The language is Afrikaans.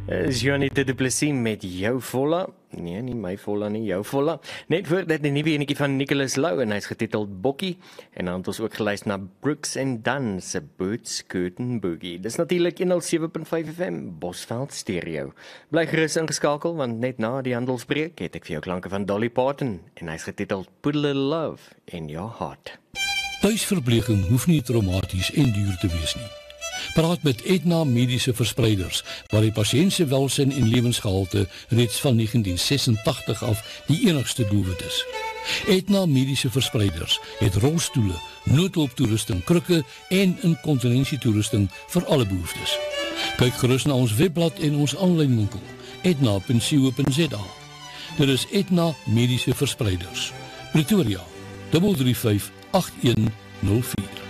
Jannie du Plessis met jou volla. Nee, nie my volla nie, jou volla. Net voor dit 'n nuwe enetjie van Nicholas Lou en hy's getiteld Bokkie. En dan het ons ook geluister na Brooks and Dunn se Boots, Skirt and Boogie. Dis natuurlik 107.5 FM Bosveld Stereo. Bly gerus ingeskakel want net na die handelsbreek het ek vir jou klanke van Dolly Parton en hy's getiteld Put a Little Love in Your Heart. Tuisverpleging hoef nie traumaties en duur te wees nie. Praat met Aetna Mediese Verspreiders, waar die patiënt se welsyn en lewensgehalte reeds van 1986 af die enigste doelwit is. Aetna Mediese Verspreiders het rolstoele, noodhulptoerusting, krikke en inkontinensietoerusting vir alle behoeftes. Kyk gerus na ons webblad en ons aanlyn winkel, aetna.co.za. Dit is Aetna Mediese Verspreiders. Pretoria, 335 8104.